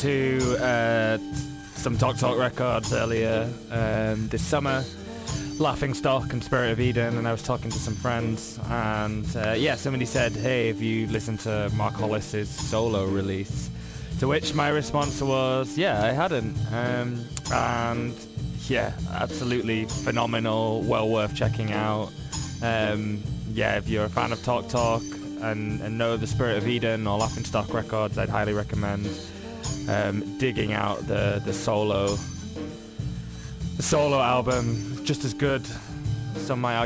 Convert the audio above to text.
to some Talk Talk records earlier this summer, Laughing Stock and Spirit of Eden, and I was talking to some friends, and somebody said, hey, have you listened to Mark Hollis's solo release? To which my response was, yeah, I hadn't, and yeah, absolutely phenomenal, well worth checking out. If you're a fan of Talk Talk and know the Spirit of Eden or Laughing Stock records, I'd highly recommend digging out the solo album. Just as good, some might